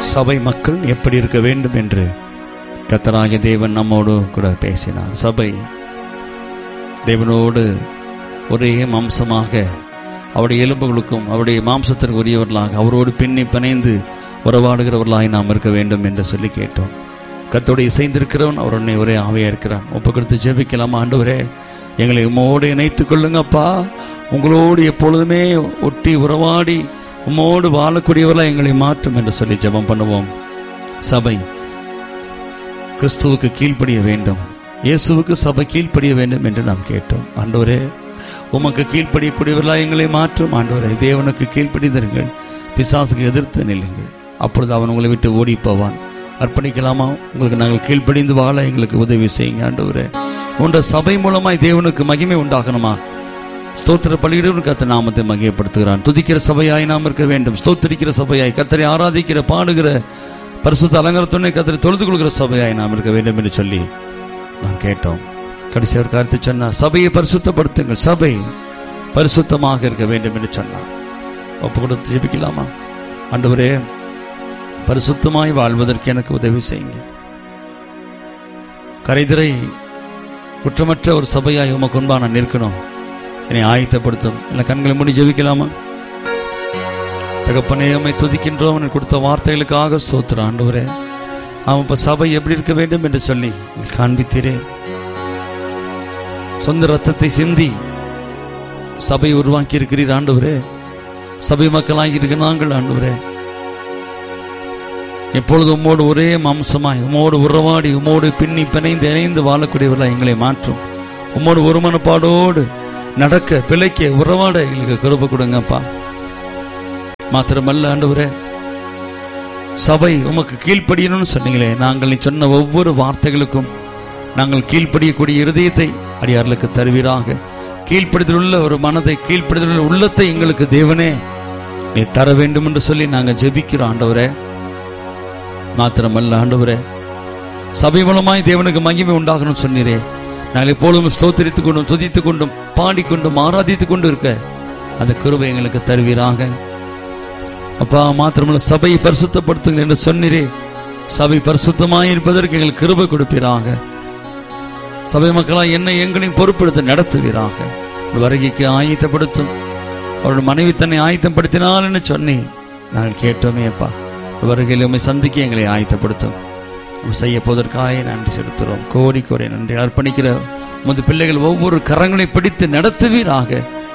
சபை மக்கள் எப்படி இருக்க வேண்டும் என்று கர்த்தராகிய தேவன் நம்மோடு கூட பேசினார். சபை தேவனோடு ஒரே மாம்சமாக, அவருடைய எலும்புகளுக்கும் அவருடைய மாம்சத்திற்கு உரியவர்களாக, அவரோடு பின்னி பிணைந்து உறவாடுகிறவர்களாய் நாம் இருக்க வேண்டும் என்று சொல்லி கேட்டோம். கர்த்தரோடு இசைந்திருக்கிறவன் அவருடைய ஒரே ஆவியா இருக்கிறான். ஒப்பு கொடுத்து ஜெபிக்கலாம். ஆண்டவரே, எங்களை உம்மோடு இணைத்துக் கொள்ளுங்கப்பா. உங்களோடு எப்பொழுதுமே ஒட்டி உறவாடி உம்மோடு வாழக்கூடியவர்களாக எங்களை மாற்றும் என்று சொல்லி ஜெபம் பண்ணுவோம். சபை கிறிஸ்துவுக்கு கீழ்ப்படிய வேண்டும், இயேசுவுக்கு சபை கீழ்ப்படிய வேண்டும் என்று நாம் கேட்டோம். ஆண்டவரே, உமக்கு கீழ்ப்படியக்கூடியவர்களாக எங்களை மாற்றும். ஆண்டவரே, தேவனுக்கு கீழ்ப்படிந்தீர்கள், பிசாசுக்கு எதிர்த்து நில்லுங்கள், அப்பொழுது அவன் உங்களை விட்டு ஓடி போவான். அர்ப்பணிக்கலாமா? உங்களுக்கு நாங்கள் கீழ்ப்படிந்து வாழ எங்களுக்கு உதவி செய்யுங்க. ஆண்டவரே, உன்ற சபை மூலமாய் தேவனுக்கு மகிமை உண்டாகணுமா? ஸ்தோத்திர பலியிடும் கர்த்தர் நாமத்தை மகிமைப்படுத்துகிறான். துதிக்கிற சபையாய் நாம் இருக்க வேண்டும், ஸ்தோத்திரிக்கிற சபையாய், கர்த்தரை ஆராதிக்கிற பாடுகிற பரிசுத்த அலங்காரத்துடனே கர்த்தரை தொழுது கொள்கிற சபையாய் நாம் இருக்க வேண்டும் என்று சொல்லி நாம் கேட்டோம். கடைசி ஒரு கருத்து சொன்னார், சபையை பரிசுத்தப்படுத்துங்கள், சபை பரிசுத்தமாக இருக்க வேண்டும் என்று சொன்னார். ஒப்பு கொடுத்து ஜெபிக்கலாமா? ஆண்டவரே, பரிசுத்தமாய் வாழ்வதற்கு எனக்கு உதவி செய்யுங்க. கரைதிரை குற்றமற்ற ஒரு சபையாய் உமக்கு முன்பா நான் நிற்கணும், என்னை ஆயத்தப்படுத்தும். இல்லை, கண்களை மூடி ஜெபிக்கலாமா? தகப்பனே, உம்மை துதிக்கின்றோம். எனக்கு கொடுத்த வார்த்தைகளுக்காக ஸ்தோத்திரம். ஆண்டவரே, அவன் இப்ப சபை எப்படி இருக்க வேண்டும் என்று சொல்லி காண்பித்தீரே. சொந்த ரத்தத்தை சிந்தி சபையை உருவாக்கி இருக்கிறீர். ஆண்டவரே, சபை மக்களாகி இருக்க நாங்கள் ஆண்டவரே எப்பொழுது உம்மோடு ஒரே மாம்சமாய், உம்மோடு உறவாடி, உம்மோடு பின்னி பிணைந்து இணைந்து வாழக்கூடியவர்களாக எங்களை மாற்றும். உம்மோடு ஒரு மனப்பாடோடு நடக்க, பிழைக்க, உறவாட எங்களுக்கு கிருபை கொடுங்கப்பா. மாத்திரமல்ல ஆண்டவரே, சபை உமக்கு கீழ்ப்படியணும்னு சொன்னீங்களே, நாங்கள் நீ சொன்ன ஒவ்வொரு வார்த்தைகளுக்கும் நாங்கள் கீழ்ப்படியக்கூடிய இருதயத்தை அடியார்களுக்கு தருவீராக. கீழ்ப்படிதல் உள்ள ஒரு மனதை, கீழ்ப்படிதல் உள்ள உள்ளத்தை எங்களுக்கு தேவனே நீ தர வேண்டும் என்று சொல்லி நாங்கள் ஜெபிக்கிறோம். ஆண்டவரே, மாத்திரமல்ல ஆண்டவரே, சபை மூலமாய் தேவனுக்கு மகிமை உண்டாகணும்னு சொன்னீரே. நாங்கள் எப்பொழுதும் ஸ்தோத்திரித்துக் கொண்டும் துதித்துக் கொண்டும் பாடிக்கொண்டும் ஆராதித்துக் கொண்டு இருக்க அந்த கிருபை எங்களுக்கு தருவீராக. அப்பா, மாத்திரமல்ல சபையை பரிசுத்தப்படுத்துங்கள் என்று சொன்னீரே. சபை பரிசுத்தமாய் இருப்பதற்கு எங்களுக்கு கிருபை கொடுப்பீராக. சபை மக்களால் என்னை எங்களையும் பொறுப்பெடுத்து நடத்துவீராக. ஒரு வருகைக்கு ஆயத்தப்படுத்தும். அவருடைய மனைவி தன்னை ஆயத்தப்படுத்தினால் என்று சொன்னி நாங்கள் கேட்டோமே. அப்பா, வருகையில் உண்மை சந்திக்க எங்களை ஆயத்தப்படுத்தும். செய்ய போவதற்காக நன்றி செலுத்துகிறோம். கோடி கோடி நன்றி. அர்ப்பணிக்கிற உமது பிள்ளைகள் ஒவ்வொரு கரங்களை பிடித்து நடத்துவீராக.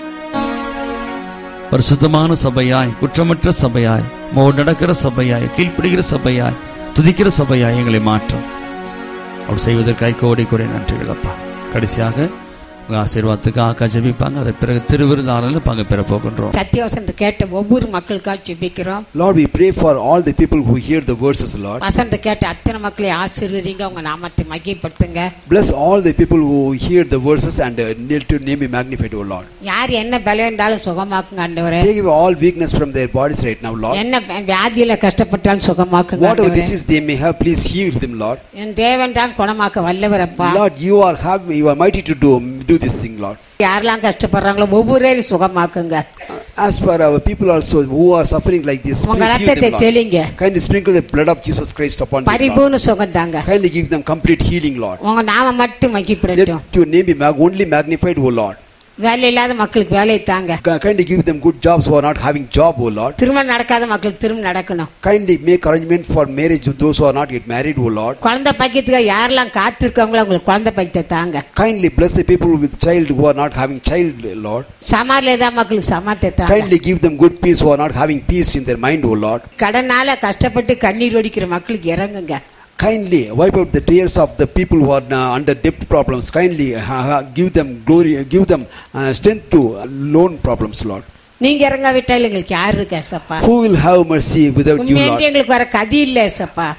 பரிசுத்தமான சபையாய், குற்றமற்ற சபையாய், மோடு நடக்கிற சபையாய், கீழ்ப்படுகிற சபையாய், துதிக்கிற சபையாய் எங்களை மாற்றும். அவர் செய்வதற்காக கோடி கோடி நன்றிகள் அப்பா. கடைசியாக ஆசீர்வாதத்துக்காக ஜெபிப்பாங்க. அதை பிறகு திருவிருந்தாளர்கள் பங்கு பெற போகின்றோம். சத்தியவசனத்தை கேட்ட ஒவ்வொரு மக்களுக்காக ஜெபிக்கிறோம். Lord, we pray for all the people who hear the verses, Lord. வசனத்தை கேட்ட அத்தனை மக்களை ஆசீர்வதிங்க, உங்க நாமத்தை மகிமைப்படுத்துங்க. Bless all the people who hear the verses and need to name be magnified, O Lord. யார் என்ன பலம் இருந்தாலும் சுகமாக்குங்க ஆண்டவரே. Take all weakness from their bodies right now, Lord. என்ன வியாதியில கஷ்டப்பட்டாலும் சுகமாக்குங்க. Whatever disease they may have, please heal them, Lord. என் தேவன் தான் குணமாக்க வல்லவர் அப்பா. Lord, you are mighty to do this thing, Lord. யாரெல்லாம் கஷ்டப்படுறாங்களோ ஒவ்வொருவரையும் சுகமாக்குங்க. As for our people also who are suffering like this, please heal them, Lord. Kindly sprinkle the blood of Jesus Christ upon them, பரிபூர்ண சுகம் தாங்க. Kindly give them complete healing, Lord. உங்க நாமம் மட்டும் மகிமைப்படட்டும். Let your name be only magnified, O Lord. வேலை இல்லாத மக்களுக்கு வேலை தாங்க. Kindly give them good jobs who are not having job, O Lord. திருமணம் நடக்காத மக்களுக்கு திருமணம் நடக்கணும். Kindly make arrangement for marriage to those who are not yet married, O Lord. குழந்தை பாக்கியத்துக்கு யாரெல்லாம் காத்திருக்காங்களோ அவங்களுக்கு குழந்தை பாக்கியத்தை தாங்க. Kindly bless the people with child who are not having child, Lord. சமாளியதா மக்களுக்கு சமாளித்தை தாங்க. Kindly give them good peace who are not having peace in their mind, O Lord. கடனால கஷ்டப்பட்டு கண்ணீர் வடிக்கிற மக்களுக்கு இறங்குங்க. Kindly wipe out the tears of the people who are under debt problems. Kindly give them glory, give them strength to loan problems, Lord. நீங்க இறங்காவிட்டால் எங்களுக்கு யார் இருக்கு ஏசப்பா? Who will have mercy without you, Lord? எங்களுக்கு வர கதி இல்ல ஏசப்பா.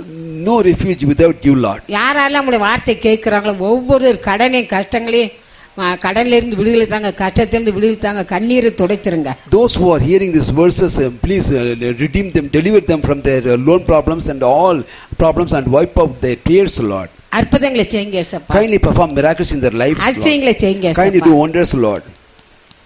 No refuge without you, Lord. யாரெல்லாம் உங்களுடைய வார்த்தை கேட்கிறாங்களோ ஒவ்வொரு கடனையும் கஷ்டங்களையும் கடன்ல இருந்து விடுதலை தாங்க, கஷ்டத்திலிருந்து விடுதலை தாங்க, கண்ணீரை துடைச்சிருங்க. Those who are hearing these verses, please redeem them, deliver them from their loan problems and all problems and wipe out their tears, Lord. அற்புதங்களை செய்யுங்க ஏசப்பா. Kindly perform miracles in their lives, Lord. அதிசயங்களை செய்யுங்க ஏசப்பா. Kindly do wonders, Lord.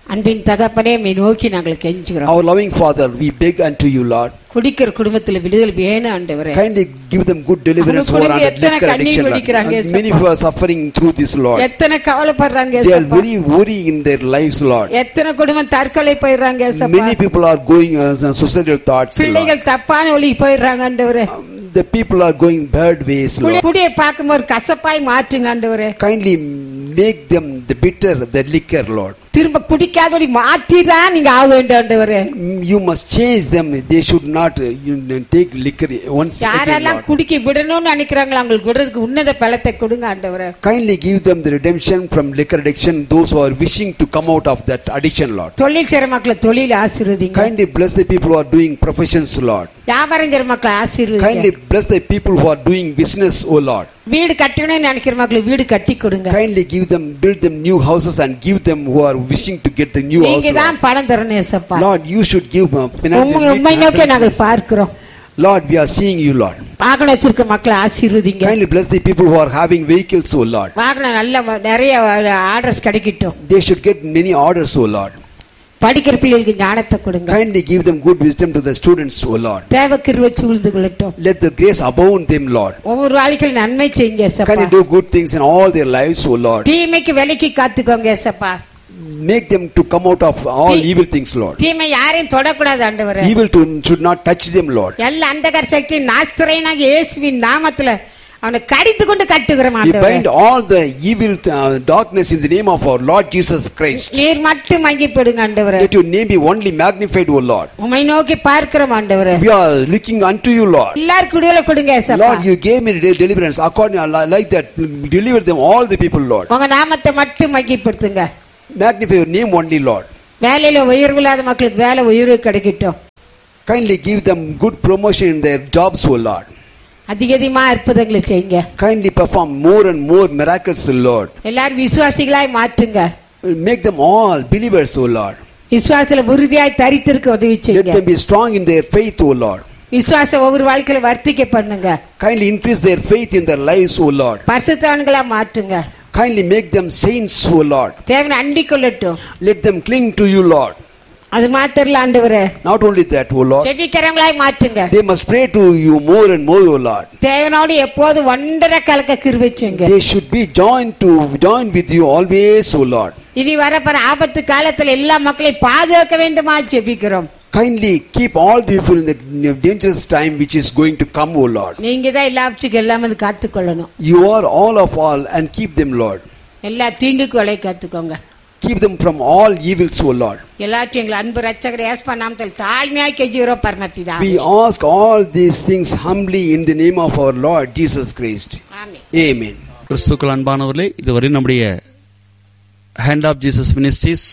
அன்பின் தகப்பனே, உம்மை நோக்கி நாங்கள் கெஞ்சுகிறோம். Our loving Father, we beg unto you, Lord. குடிக்கிற குடும்பத்துல விடுதலை வேணும் ஆண்டவரே. Kindly give them good deliverance who are under liquor addiction. Many people are suffering through this, Lord. எத்தனை கவலைப்படுறாங்க They are ஏசப்பா. very worried in their lives, Lord. எத்தனை குடும்பம் தற்கொலை போயிடுறாங்க ஏசப்பா. Many people are going suicidal thoughts, Lord. பிள்ளைகள் தப்பான வழிக்கு போயிடுறாங்க ஆண்டவரே. The people are going bad ways, Lord. குடியை பார்க்கும்போது கசப்பாய் மாற்றுங்க ஆண்டவரே. Kindly make them the bitter, the liquor, Lord. திரும்ப குடிக்காதபடி மாற்றிதான் நீங்க ஆக வேண்டும் ஆண்டவரே. You must change them. They should not take liquor once again, யாரெல்லாம் Lord. குடிக்க விடணும்னு நினைக்கிறாங்களோ அவங்களுக்கு விடுறதுக்கு உன்னத பலத்தை கொடுங்க ஆண்டவரே. Kindly give them the redemption from liquor addiction, those who are wishing to come out of that addiction, Lord. தொழில் செய்ற மக்களை தொழில் ஆசீர்வதிங்க. Kindly bless the people who are doing professions, Lord. வியாபாரம் செய்ற மக்களை ஆசீர்வதிங்க. Kindly bless the people who are doing business, O Lord. வீடு கட்டணும்னு நினைக்கிற மக்களுக்கு வீடு கட்டி கொடுங்க. Kindly build them new houses and give them who are wishing to get the new house, நீங்க தான் பணம் தரணும் ஏசப்பா. Lord. You should give financial. உம்மை நோக்கி நாங்கள் பார்க்கிறோம். Lord, we are seeing you, Lord. வாகனம் வச்சிருக்க மக்களை ஆசீர்வதிங்க. Kindly bless the people who are having vehicles, O Lord. வாகனம் நல்ல நிறைய ஆர்டர்ஸ் கிடைக்கட்டும். They should get many orders, O Lord. படிக்கிற பிள்ளைகளுக்கு ஞானத்தை கொடுங்க. Kindly give them good wisdom to the students, O Lord. தேவ கிருபை சூழ்ந்து கொள்ளட்டும். Let the grace abound them, Lord. ஒவ்வொரு வாழ்க்கையில நன்மை செய்யுங்க ஏசப்பா. Kindly do good things in all their lives, O Lord. தீமைக்கு விலக்கி காத்துக்கோங்க ஏசப்பா. Make them to come out of all evil things, Lord. தீமை யாரையும் தொடக்கூடாது ஆண்டவரே. Evil should not touch them, Lord. எல்லா அந்தகார சக்தி நாஸ்திரேயனாகிய இயேசுவின் நாமத்துல அவனை கடித்து கொண்டு கட்டுகிறோம் We ஆண்டவரே. bind all the evil darkness in the name of our Lord Jesus Christ. நீர் மட்டும் மகிமைப்படுங்க ஆண்டவரே. Let your name be only magnified, O Lord. உம்மை நோக்கி பார்க்கிறோம் ஆண்டவரே. We are looking unto you, Lord. எல்லாருக்கும் விடுதலை கொடுங்க ஏசப்பா. Lord, you gave me deliverance. According like that, deliver them all the people, Lord. உங்க நாமத்தை மட்டும் மகிமைப்படுத்துங்க. Magnify your name only, Lord. வேலையில உயர்வு இல்லாத மக்களுக்கு வேலை உயர்வு கிடைக்கட்டும். Kindly give them good promotion in their jobs, O Lord. அதிகமா அற்புதங்களை செய்யுங்க. Kindly perform more and more miracles, O Lord. எல்லாரும் விசுவாசிகளாய் மாற்றுங்க. Make them all believers, O Lord. விசுவாசத்துல உறுதியாய் தரித்திருக்க உதவி Let செய்யுங்க. them be strong in their faith, O Lord. விசுவாச ஒவ்வொரு வாழ்க்கையில வர்த்திக்க பண்ணுங்க. Kindly increase their faith in their lives, O Lord. பரிசுத்தவான்களா மாற்றுங்க. Kindly make them saints, O Lord. தேவனை அண்டிக் கொள்ளட்டும். Let them cling to you, Lord. அது மாத்திரல ஆண்டவரே. Not only that, O Lord. செபிக்கிறவங்களாய் மாற்றுங்க. They must pray to you more and more, O Lord. தேவனோடு எப்போது ஒன்றரை கலக்க கிருபை செய்யுங்க. They should be joined with you always, O Lord. இனி வரப்போற ஆபத்து காலத்துல எல்லா மக்களையும் பாதுகாக்க வேண்டுமா ஜெபிக்கிறோம். Kindly keep all the people in the dangerous time which is going to come, O Lord. நீங்க தான் எல்லாவற்றுக்கும் எல்லாமே காத்துக்கொள்ளணும். You are all and keep them, Lord. எல்லா தீங்குக்கு விலை காத்துக்கோங்க. Keep them from all evils, O Lord. எல்லாத்தையும் எங்கள் அன்பு ரட்சகர் இயேசு நாமத்தில் தாழ்மையாய் கெஞ்சுகிறோம் பரமபிதாவே. We ask all these things humbly in the name of our Lord Jesus Christ. Amen. Amen. கிறிஸ்துக்கள் அன்பானவர்களே, இதுவரை நம்முடைய hand of Jesus ministries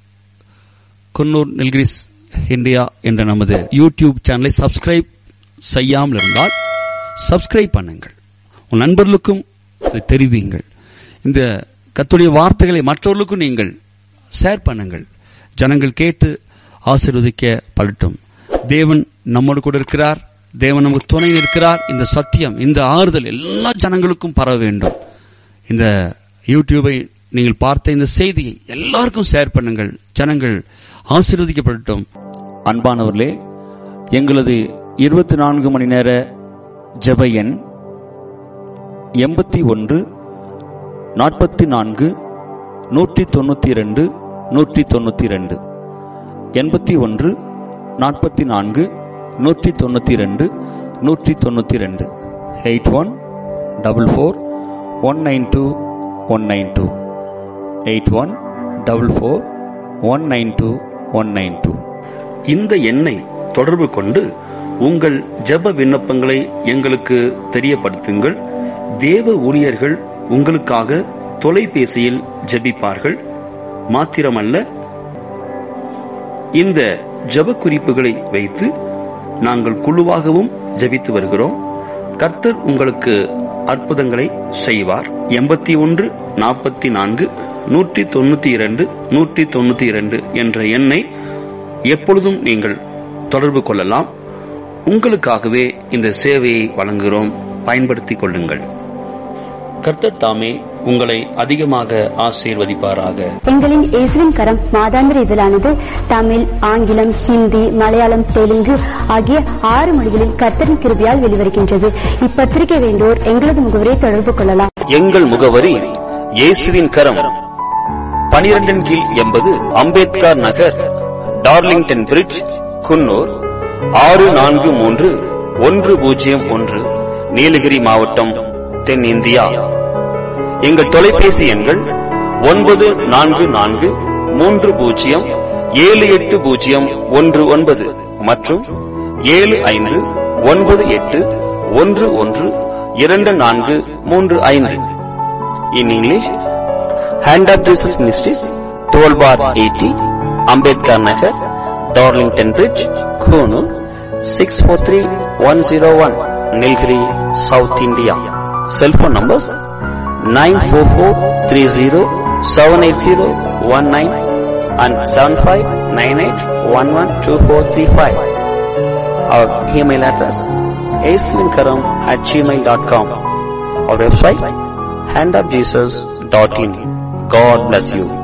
Coonoor Nilgiris India என்ற நமது யூடியூப் சேனலை சப்ஸ்கிரைப் செய்யாமல் இருந்தால் சப்ஸ்கிரைப் பண்ணுங்கள். உன் நண்பர்களுக்கும் இதை தெரிவியுங்கள். இந்த கர்த்தருடைய வார்த்தைகளை மற்றவர்களுக்கும் நீங்கள் ஷேர் பண்ணுங்கள். ஜனங்கள் கேட்டு ஆசீர்வதிக்கப்படட்டும். தேவன் நம்மோடு கூட இருக்கிறார். தேவன் நமக்கு துணை இருக்கிறார். இந்த சத்தியம், இந்த ஆறுதல் எல்லா ஜனங்களுக்கும் பரவ வேண்டும். இந்த யூடியூபை நீங்கள் பார்த்த இந்த செய்தியை எல்லாருக்கும் ஷேர் பண்ணுங்கள். ஜனங்கள் ஆசீர்வதிக்கப்படட்டும். அன்பானவர்களே, எங்களது 24 மணி நேர ஜெப எண் 81 44 192 192 81 44 192 192 81 44 192 192 81 44 192 192. இந்த எண்ணை தொடர்பு கொண்டு உங்கள் ஜெப விண்ணப்பங்களை எங்களுக்கு தெரியப்படுத்துங்கள். தேவ ஊழியர்கள் உங்களுக்காக தொலைபேசியில் ஜெபிப்பார்கள். மாத்திரமல்ல, இந்த ஜெப குறிப்புகளை வைத்து நாங்கள் குழுவாகவும் ஜெபித்து வருகிறோம். கர்த்தர் உங்களுக்கு அற்புதங்களை செய்வார். 81 44 192 192 என்ற எண்ணை எப்பொழுதும் நீங்கள் தொடர்பு கொள்ளலாம். உங்களுக்காகவே இந்த சேவையை வழங்குகிறோம். பயன்படுத்திக் கொள்ளுங்கள். கர்த்தர் தாமே உங்களை அதிகமாக ஆசீர்வதிப்பாராக. எங்களின் இயேசுவின் கரம் மாதாந்திர இதழானது தமிழ், ஆங்கிலம், ஹிந்தி, மலையாளம், தெலுங்கு ஆகிய 6 மொழிகளில் கர்த்தரின் கிருபையால் வெளிவருகின்றது. இப்பத்திரிகை வேண்டோர் எங்களது முகவரியை தொடர்பு கொள்ளலாம். எங்கள் முகவரி இயேசுவின் கரம், 12 கீழ் 80 அம்பேத்கர் நகர், டார்லிங்டன் பிரிட்ஜ், குன்னூர் 643101, நீலகிரி மாவட்டம், தென்னிந்தியா. எங்கள் தொலைபேசி எண்கள் 9443078019 மற்றும் 7598112435. In English, Hand of Jesus Ministries, 12/80, Ambedkar Nagar, Darlington Bridge, Konoor, 643101, Nilgiri, South India. Cell phone numbers 944307801 and 7598112435. Our email address aislinkaram@gmail.com. Our website handofjesus.in. God bless you.